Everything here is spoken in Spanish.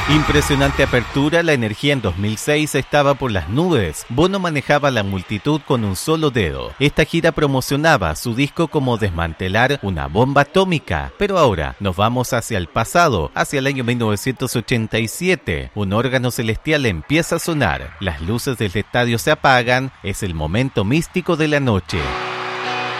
Impresionante apertura, la energía en 2006 estaba por las nubes. Bono manejaba la multitud con un solo dedo. Esta gira promocionaba su disco como desmantelar una bomba atómica. Pero ahora nos vamos hacia el pasado, hacia el año 1987. Un órgano celestial empieza a sonar. Las luces del estadio se apagan. Es el momento místico de la noche.